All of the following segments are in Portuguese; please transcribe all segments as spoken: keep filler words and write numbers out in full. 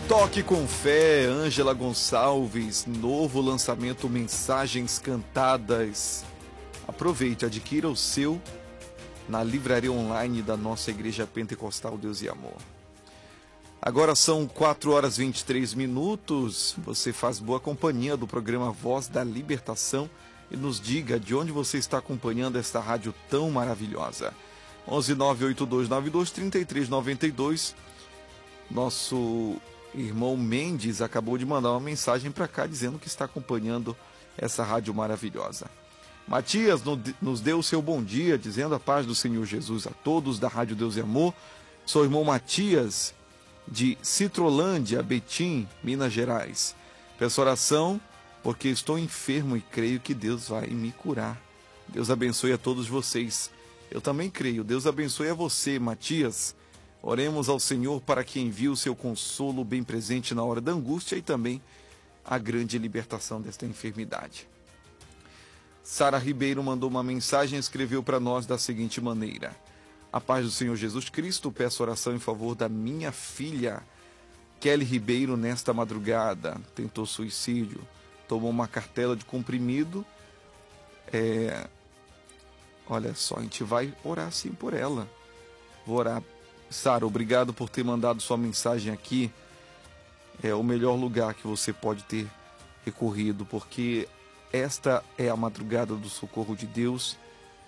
Toque com Fé, Ângela Gonçalves, novo lançamento Mensagens Cantadas. Aproveite, adquira o seu na livraria online da nossa Igreja Pentecostal Deus e Amor. Agora são quatro horas e vinte e três minutos, você faz boa companhia do programa Voz da Libertação e nos diga de onde você está acompanhando esta rádio tão maravilhosa. onze nove oito dois nove dois três três nove dois. Nosso irmão Mendes acabou de mandar uma mensagem para cá dizendo que está acompanhando essa rádio maravilhosa. Matias nos deu o seu bom dia, dizendo a paz do Senhor Jesus a todos da Rádio Deus e Amor. Sou o irmão Matias, de Citrolândia, Betim, Minas Gerais. Peço oração porque estou enfermo e creio que Deus vai me curar. Deus abençoe a todos vocês. Eu também creio. Deus abençoe a você, Matias. Oremos ao Senhor para que envie o seu consolo bem presente na hora da angústia e também a grande libertação desta enfermidade. Sara Ribeiro mandou uma mensagem e escreveu para nós da seguinte maneira: a paz do Senhor Jesus Cristo, peço oração em favor da minha filha Kelly Ribeiro nesta madrugada. Tentou suicídio, tomou uma cartela de comprimido. É... Olha só, a gente vai orar sim por ela. Vou orar. Sara, obrigado por ter mandado sua mensagem aqui. É o melhor lugar que você pode ter recorrido, porque esta é a madrugada do socorro de Deus.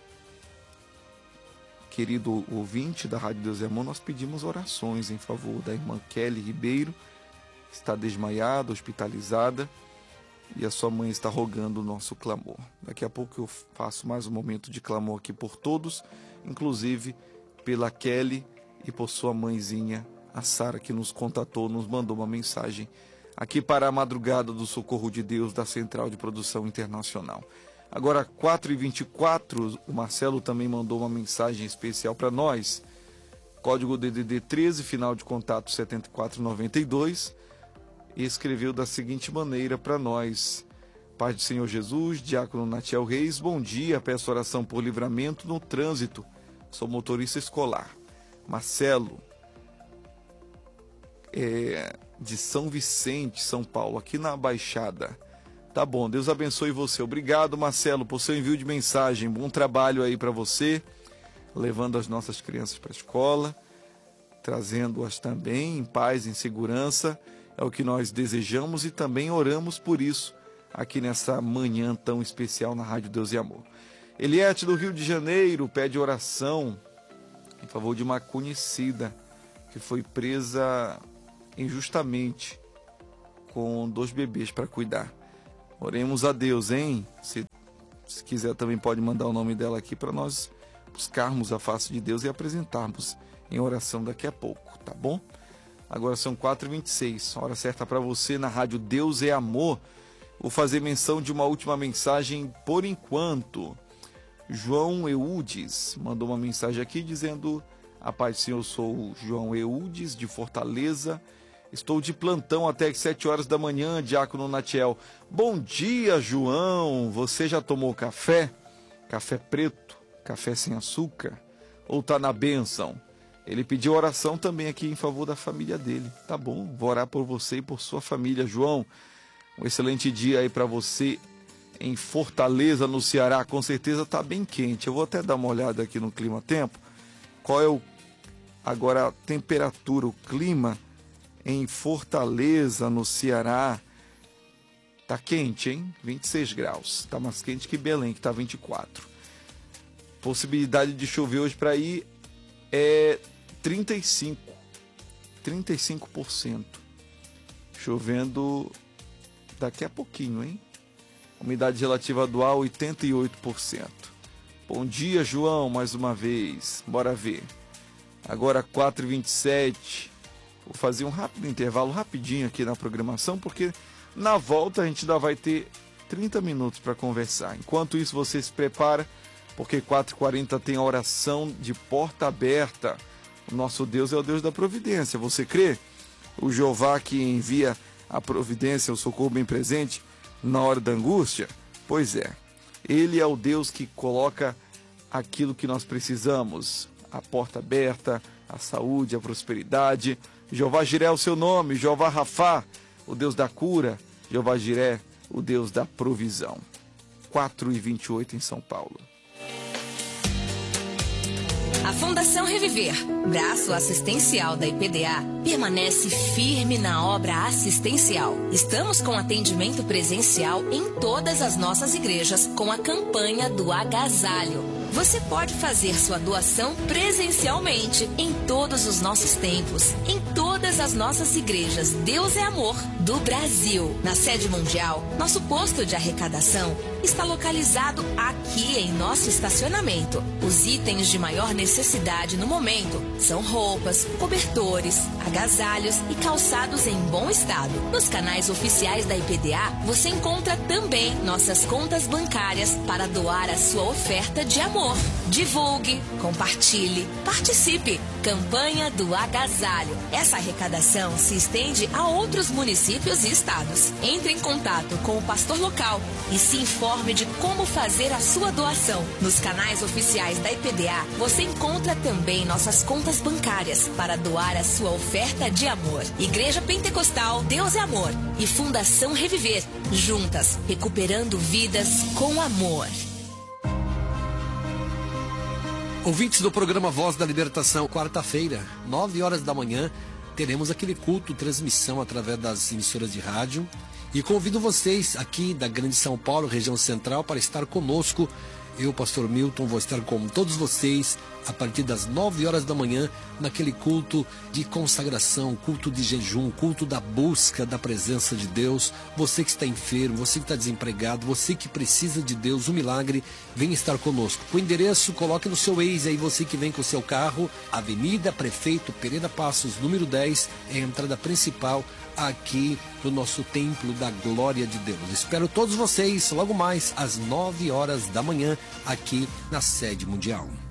Querido ouvinte da Rádio Deus e Amor, nós pedimos orações em favor da irmã Kelly Ribeiro, que está desmaiada, hospitalizada, e a sua mãe está rogando o nosso clamor. Daqui a pouco eu faço mais um momento de clamor aqui por todos, inclusive pela Kelly e por sua mãezinha, a Sara, que nos contatou, nos mandou uma mensagem aqui para a madrugada do Socorro de Deus da Central de Produção Internacional. Agora, quatro e vinte e quatro, o Marcelo também mandou uma mensagem especial para nós. Código D D D treze, final de contato setenta e quatro noventa e dois, e escreveu da seguinte maneira para nós: Paz do Senhor Jesus, Diácono Natiel Reis, bom dia, peço oração por livramento no trânsito, sou motorista escolar. Marcelo, é, de São Vicente, São Paulo, aqui na Baixada. Tá bom, Deus abençoe você. Obrigado, Marcelo, por seu envio de mensagem. Bom trabalho aí para você, levando as nossas crianças para a escola, trazendo-as também em paz, em segurança. É o que nós desejamos e também oramos por isso aqui nessa manhã tão especial na Rádio Deus e Amor. Eliette, do Rio de Janeiro, pede oração em favor de uma conhecida que foi presa injustamente com dois bebês para cuidar. Oremos a Deus, hein? Se, se quiser também pode mandar o nome dela aqui para nós buscarmos a face de Deus e apresentarmos em oração daqui a pouco, tá bom? Agora são quatro e vinte e seis, hora certa para você na Rádio Deus é Amor. Vou fazer menção de uma última mensagem por enquanto. João Eudes mandou uma mensagem aqui dizendo: a paz do Senhor, eu sou o João Eudes de Fortaleza, estou de plantão até as sete horas da manhã, Diácono Natiel. Bom dia, João, você já tomou café? Café preto, café sem açúcar? Ou tá na bênção? Ele pediu oração também aqui em favor da família dele. Tá bom, vou orar por você e por sua família, João. Um excelente dia aí para você em Fortaleza, no Ceará. Com certeza tá bem quente. Eu vou até dar uma olhada aqui no clima-tempo. Qual é o agora a temperatura, o clima em Fortaleza, no Ceará? Tá quente, hein? vinte e seis graus. Tá mais quente que Belém, que tá vinte e quatro. Possibilidade de chover hoje para ir é trinta e cinco por cento. Chovendo daqui a pouquinho, hein? Umidade relativa do ar oitenta e oito por cento. Bom dia, João, mais uma vez. Bora ver. Agora quatro e vinte e sete. Vou fazer um rápido intervalo, rapidinho aqui na programação, porque na volta a gente ainda vai ter trinta minutos para conversar. Enquanto isso, você se prepara, porque quatro e quarenta tem a oração de porta aberta. O nosso Deus é o Deus da providência. Você crê? O Jeová que envia a providência, o socorro bem presente na hora da angústia? Pois é. Ele é o Deus que coloca aquilo que nós precisamos, a porta aberta, a saúde, a prosperidade, Jeová Jiré é o seu nome, Jeová Rafá, o Deus da cura, Jeová Jiré, o Deus da provisão. quatro e vinte e oito em São Paulo. A Fundação Reviver, braço assistencial da I P D A, permanece firme na obra assistencial. Estamos com atendimento presencial em todas as nossas igrejas com a campanha do agasalho. Você pode fazer sua doação presencialmente em todos os nossos templos, em todas as nossas igrejas Deus é Amor do Brasil. Na sede mundial, nosso posto de arrecadação está localizado aqui em nosso estacionamento. Os itens de maior necessidade no momento são roupas, cobertores, agasalhos e calçados em bom estado. Nos canais oficiais da I P D A, você encontra também nossas contas bancárias para doar a sua oferta de amor. Divulgue, compartilhe, participe. Campanha do Agasalho. Essa arrecadação se estende a outros municípios e estados. Entre em contato com o pastor local e se informe de como fazer a sua doação. Nos canais oficiais da I P D A, você encontra também nossas contas bancárias para doar a sua oferta de amor. Igreja Pentecostal Deus é Amor e Fundação Reviver, juntas, recuperando vidas com amor. Ouvintes do programa Voz da Libertação, quarta-feira, nove horas da manhã, teremos aquele culto, transmissão através das emissoras de rádio. E convido vocês aqui da Grande São Paulo, região central, para estar conosco. Eu, pastor Milton, vou estar com todos vocês a partir das nove horas da manhã, naquele culto de consagração, culto de jejum, culto da busca da presença de Deus. Você que está enfermo, você que está desempregado, você que precisa de Deus, um milagre, vem estar conosco. O endereço, coloque no seu Waze aí, você que vem com o seu carro, Avenida Prefeito Pereira Passos, número dez, é a entrada principal aqui no nosso Templo da Glória de Deus. Espero todos vocês logo mais às nove horas da manhã aqui na sede mundial.